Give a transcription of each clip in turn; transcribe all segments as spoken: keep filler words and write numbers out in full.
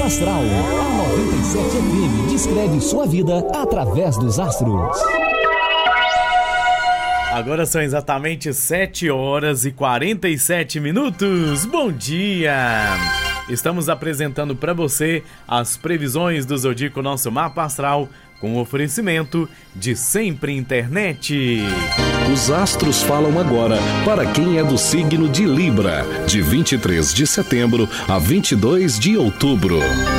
Astral, a noventa e sete F M descreve sua vida através dos astros. Agora são exatamente sete horas e quarenta e sete minutos. Bom dia! Estamos apresentando para você as previsões do Zodíaco Nosso Mapa Astral com oferecimento de Sempre Internet. Os astros falam agora para quem é do signo de Libra, de vinte e três de setembro a vinte e dois de outubro.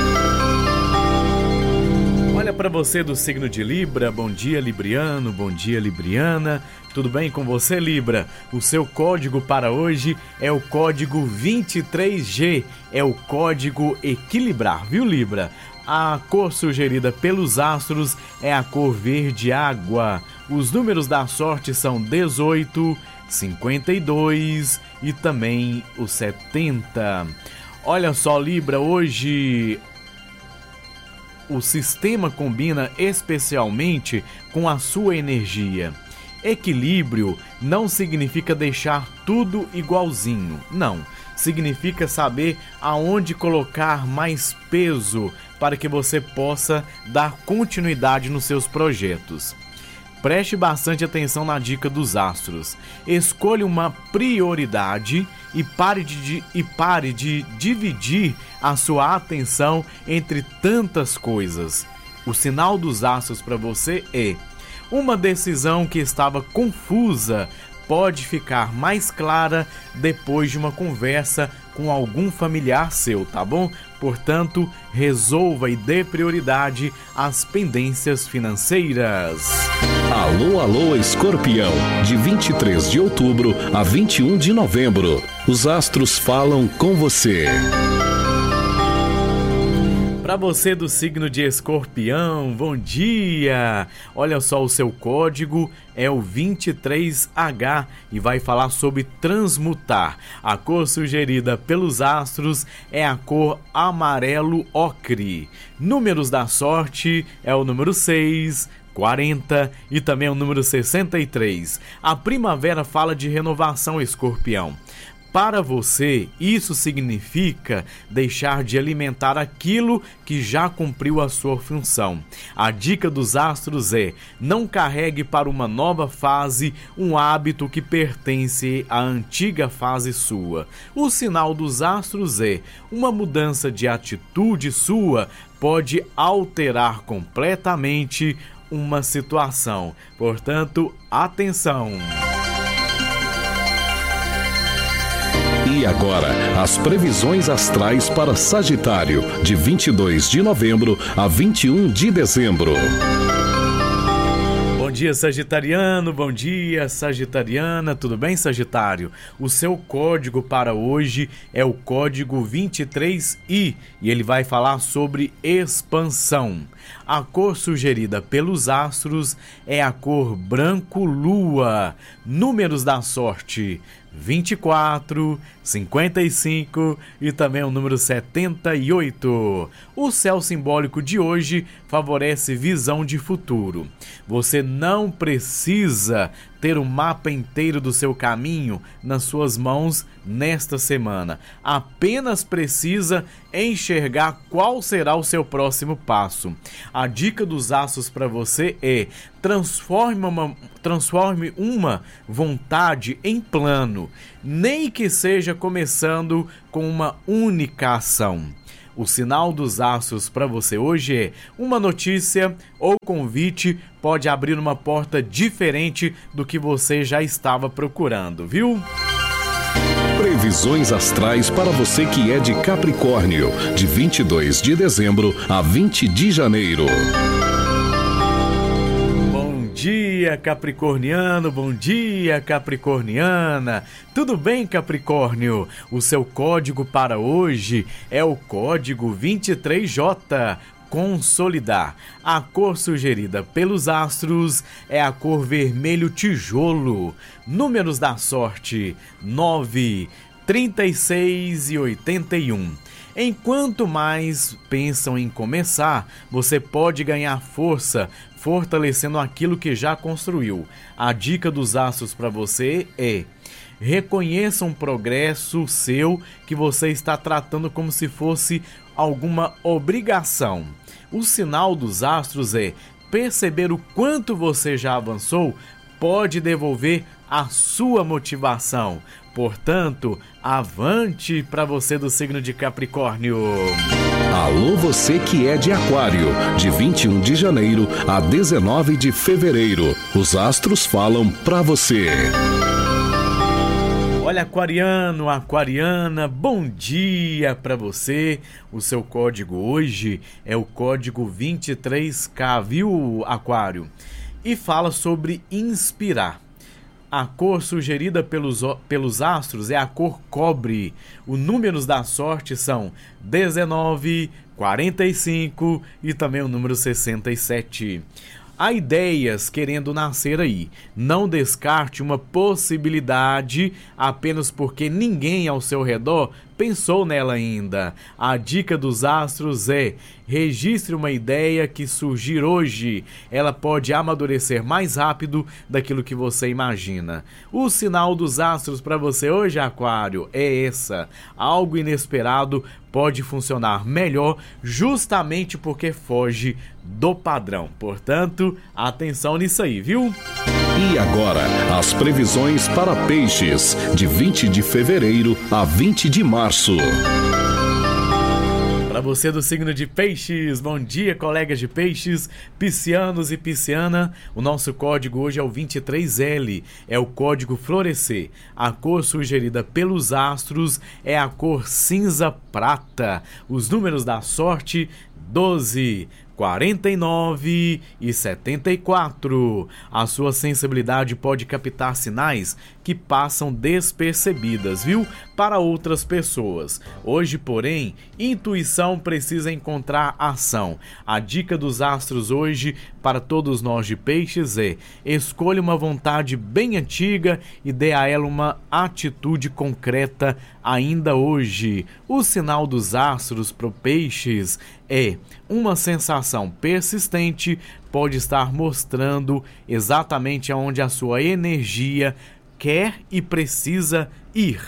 Olha para você do signo de Libra, bom dia Libriano, bom dia Libriana. Tudo bem com você, Libra? O seu código para hoje é o código vinte e três G, é o código equilibrar, viu, Libra? A cor sugerida pelos astros é a cor verde água. Os números da sorte são dezoito, cinquenta e dois e também o setenta. Olha só, Libra, hoje o sistema combina especialmente com a sua energia. Equilíbrio não significa deixar tudo igualzinho, não. Significa saber aonde colocar mais peso para que você possa dar continuidade nos seus projetos. Preste bastante atenção na dica dos astros. Escolha uma prioridade e pare de, e pare de dividir a sua atenção entre tantas coisas. O sinal dos astros para você é: uma decisão que estava confusa pode ficar mais clara depois de uma conversa com algum familiar seu, tá bom? Portanto, resolva e dê prioridade às pendências financeiras. Alô, alô, Escorpião, de vinte e três de outubro a vinte e um de novembro. Os astros falam com você. Para você do signo de Escorpião, bom dia! Olha só, o seu código é o vinte e três H e vai falar sobre transmutar. A cor sugerida pelos astros é a cor amarelo ocre. Números da sorte é o número seis, quarenta e também o número sessenta e três. A primavera fala de renovação, Escorpião. Para você, isso significa deixar de alimentar aquilo que já cumpriu a sua função. A dica dos astros é: não carregue para uma nova fase um hábito que pertence à antiga fase sua. O sinal dos astros é: uma mudança de atitude sua pode alterar completamente uma situação. Portanto, atenção! E agora, as previsões astrais para Sagitário, de vinte e dois de novembro a vinte e um de dezembro. Bom dia, Sagitariano, bom dia, Sagitariana, tudo bem, Sagitário? O seu código para hoje é o código vinte e três I e ele vai falar sobre expansão. A cor sugerida pelos astros é a cor branco lua. Números da sorte: vinte e quatro, cinquenta e cinco e também o número setenta e oito. O céu simbólico de hoje favorece visão de futuro. Você não precisa ter o mapa inteiro do seu caminho nas suas mãos nesta semana. Apenas precisa enxergar qual será o seu próximo passo. A dica dos astros para você é: transforme uma, transforme uma vontade em plano, nem que seja começando com uma única ação. O sinal dos astros para você hoje é: uma notícia ou convite pode abrir uma porta diferente do que você já estava procurando, viu? Previsões astrais para você que é de Capricórnio, de vinte e dois de dezembro a vinte de janeiro. Bom dia, Capricorniano, bom dia, Capricorniana. Tudo bem, Capricórnio? O seu código para hoje é o código vinte e três J. Consolidar. A cor sugerida pelos astros é a cor vermelho tijolo. Números da sorte: nove, trinta e seis e oitenta e um. Enquanto mais pensam em começar, você pode ganhar força fortalecendo aquilo que já construiu. A dica dos astros para você é: reconheça um progresso seu que você está tratando como se fosse alguma obrigação. O sinal dos astros é perceber o quanto você já avançou, pode devolver a sua motivação. Portanto, avante para você do signo de Capricórnio. Alô, você que é de Aquário, de vinte e um de janeiro a dezenove de fevereiro. Os astros falam para você. Olha, aquariano, aquariana, bom dia para você. O seu código hoje é o código vinte e três K, viu, Aquário? E fala sobre inspirar. A cor sugerida pelos, pelos astros é a cor cobre. Os números da sorte são dezenove, quarenta e cinco e também o número sessenta e sete. Há ideias querendo nascer aí. Não descarte uma possibilidade apenas porque ninguém ao seu redor pensou nela ainda. A dica dos astros é: registre uma ideia que surgir hoje. Ela pode amadurecer mais rápido daquilo que você imagina. O sinal dos astros para você hoje, Aquário, é essa. Algo inesperado pode funcionar melhor justamente porque foge do padrão. Portanto, atenção nisso aí, viu? E agora, as previsões para peixes, de vinte de fevereiro a vinte de março. Para você do signo de Peixes, bom dia, colegas de Peixes, piscianos e pisciana. O nosso código hoje é o vinte e três L, é o código florescer. A cor sugerida pelos astros é a cor cinza prata. Os números da sorte: doze, quarenta e nove e setenta e quatro. A sua sensibilidade pode captar sinais que passam despercebidas, viu? Para outras pessoas. Hoje, porém, intuição precisa encontrar ação. A dica dos astros hoje para todos nós de Peixes é: escolha uma vontade bem antiga e dê a ela uma atitude concreta ainda hoje. O sinal dos astros para o Peixes é uma sensação persistente, pode estar mostrando exatamente aonde a sua energia quer e precisa ir.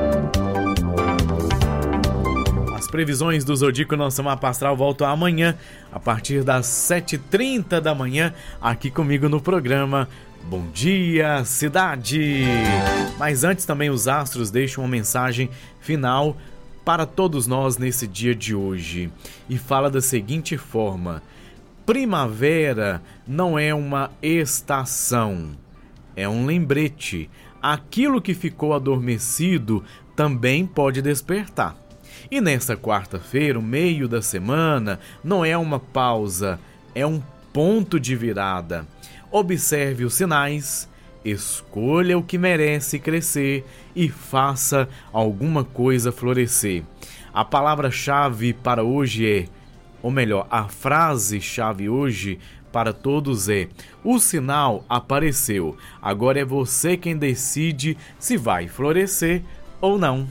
As previsões do Zodíaco Nosso Mapa Astral voltam amanhã, a partir das sete e trinta da manhã, aqui comigo no programa Bom Dia Cidade. Mas antes também os astros deixam uma mensagem final para todos nós nesse dia de hoje, e fala da seguinte forma: primavera não é uma estação, é um lembrete. Aquilo que ficou adormecido também pode despertar. E nesta quarta-feira, o meio da semana, não é uma pausa, é um ponto de virada. Observe os sinais, escolha o que merece crescer e faça alguma coisa florescer. A palavra-chave para hoje é, ou melhor, a frase-chave hoje para todos é: o sinal apareceu. Agora é você quem decide se vai florescer ou não.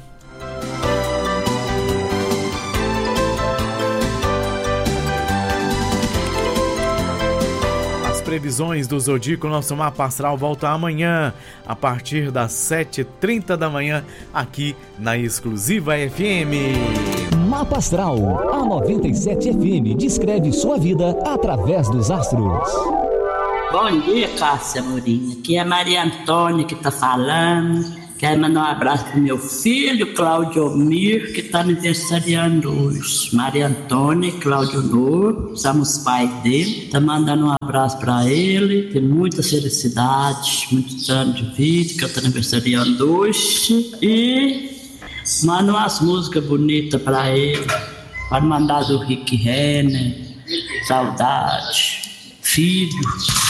Previsões do Zodíaco Nosso Mapa Astral volta amanhã, a partir das sete e trinta da manhã, aqui na Exclusiva F M. Mapa Astral, a noventa e sete F M descreve sua vida através dos astros. Bom dia, Cássia Morinha. Aqui é Maria Antônia que tá falando. Quero mandar um abraço pro meu filho, Cláudio Mir, que está aniversariando hoje. Maria Antônia e Cláudio Nor, somos pais dele. Tá mandando um abraço para ele, tem muita felicidade, muitos anos de vida, que eu tô aniversariando hoje. E manda umas músicas bonitas para ele. Pode mandar do Rick Renner, Saudade, Filho.